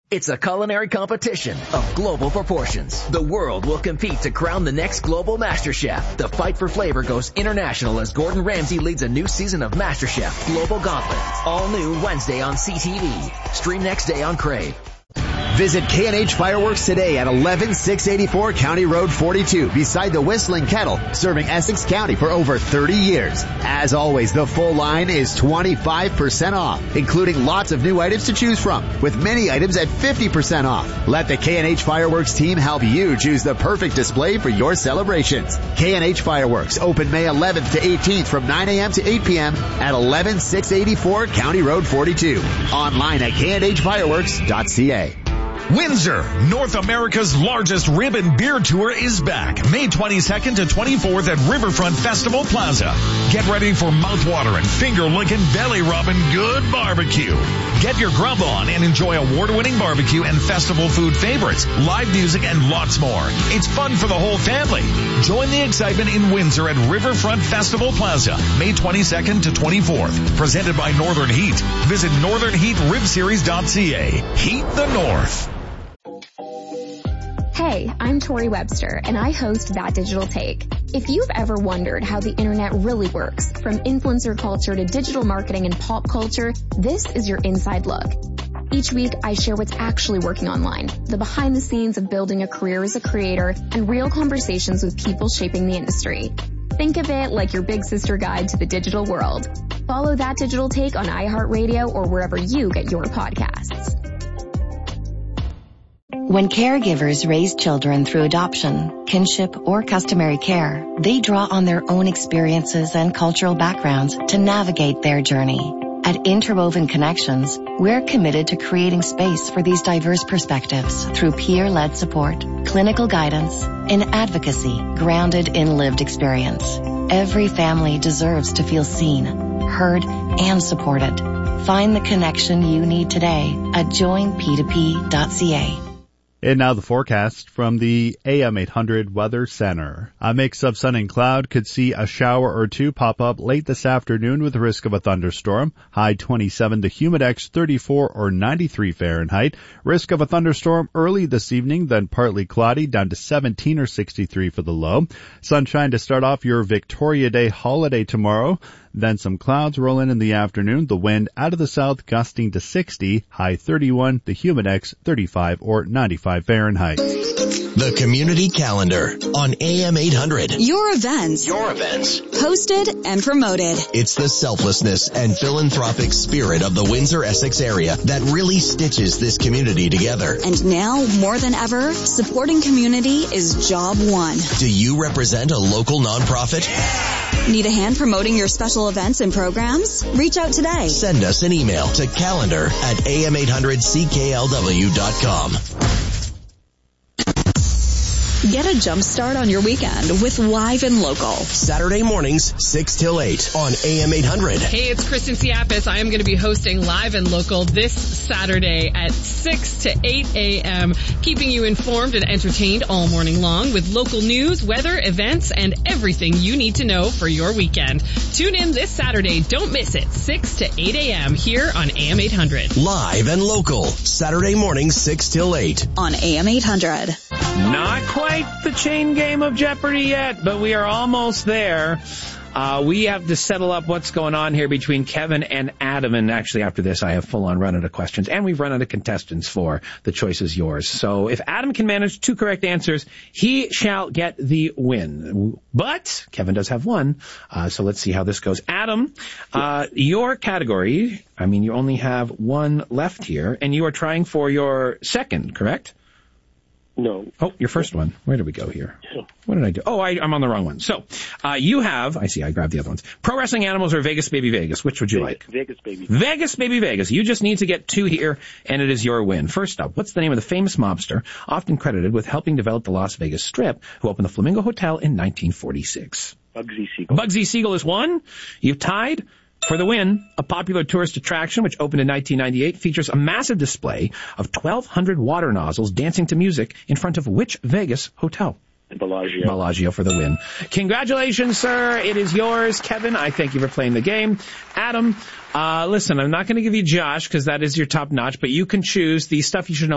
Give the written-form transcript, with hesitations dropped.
It's a culinary competition of global proportions. The world will compete to crown the next global Master Chef. The fight for flavor goes international as Gordon Ramsay leads a new season of Master Chef Global Gauntlet. All new Wednesday on CTV. Stream next day on Crave. Visit K&H Fireworks today at 11684 County Road 42 beside the Whistling Kettle, serving Essex County for over 30 years. As always, the full line is 25% off, including lots of new items to choose from, with many items at 50% off. Let the K&H Fireworks team help you choose the perfect display for your celebrations. K&H Fireworks, open May 11th to 18th from 9 a.m. to 8 p.m. at 11684 County Road 42. Online at knhfireworks.ca. Windsor, North America's largest rib and beer tour is back, May 22nd to 24th at Riverfront Festival Plaza. Get ready for mouthwatering, finger-licking, belly-rubbing good barbecue. Get your grub on and enjoy award-winning barbecue and festival food favorites, live music, and lots more. It's fun for the whole family. Join the excitement in Windsor at Riverfront Festival Plaza, May 22nd to 24th. Presented by Northern Heat. Visit northernheatribseries.ca. Heat the North. Hey, I'm Tori Webster, and I host That Digital Take. If you've ever wondered how the internet really works, from influencer culture to digital marketing and pop culture, this is your inside look. Each week, I share what's actually working online, the behind the scenes of building a career as a creator, and real conversations with people shaping the industry. Think of it like your big sister guide to the digital world. Follow That Digital Take on iHeartRadio or wherever you get your podcasts. When caregivers raise children through adoption, kinship, or customary care, they draw on their own experiences and cultural backgrounds to navigate their journey. At Interwoven Connections, we're committed to creating space for these diverse perspectives through peer-led support, clinical guidance, and advocacy grounded in lived experience. Every family deserves to feel seen, heard, and supported. Find the connection you need today at joinp2p.ca. And now the forecast from the AM 800 Weather Center. A mix of sun and cloud, could see a shower or two pop up late this afternoon with the risk of a thunderstorm. High 27, the humidex 34 or 93 Fahrenheit. Risk of a thunderstorm early this evening, then partly cloudy, down to 17 or 63 for the low. Sunshine to start off your Victoria Day holiday tomorrow. Then some clouds roll in the afternoon. The wind out of the south gusting to 60, high 31, the humidex 35 or 95 Fahrenheit. The Community Calendar on AM 800. Your events. Hosted and promoted. It's the selflessness and philanthropic spirit of the Windsor-Essex area that really stitches this community together. And now, more than ever, supporting community is job one. Do you represent a local nonprofit? Need a hand promoting your special events and programs? Reach out today. Send us an email to calendar@am800cklw.com. Get a jump start on your weekend with Live and Local. Saturday mornings, 6 till 8 on AM 800. Hey, it's Kristen Siapis. I am going to be hosting Live and Local this Saturday at 6 to 8 a.m., keeping you informed and entertained all morning long with local news, weather, events, and everything you need to know for your weekend. Tune in this Saturday. Don't miss it. 6 to 8 a.m. here on AM 800. Live and Local. Saturday mornings, 6 till 8 on AM 800. Not quite the chain game of Jeopardy yet, but we are almost there. We have to settle up what's going on here between Kevin and Adam. And actually, after this, I have full-on run out of questions. And we've run out of contestants for The Choice Is Yours. So if Adam can manage 2 correct answers, he shall get the win. But Kevin does have 1. So let's see how this goes. Adam, your category, you only have 1 left here. And you are trying for your second, correct? No. Oh, your first one. Where did we go here? What did I do? Oh, I'm on the wrong one. So, you have, I grabbed the other ones. Pro Wrestling Animals or Vegas Baby Vegas? Which would you like? Vegas Baby. Vegas Baby Vegas. You just need to get 2 here, and it is your win. First up, what's the name of the famous mobster, often credited with helping develop the Las Vegas Strip, who opened the Flamingo Hotel in 1946? Bugsy Siegel. Bugsy Siegel is 1. You've tied. For the win, a popular tourist attraction, which opened in 1998, features a massive display of 1,200 water nozzles dancing to music in front of which Vegas hotel? Bellagio. Bellagio for the win. Congratulations, sir. It is yours. Kevin, I thank you for playing the game. Adam, listen, I'm not going to give you Josh because that is your top notch, but you can choose the stuff you should know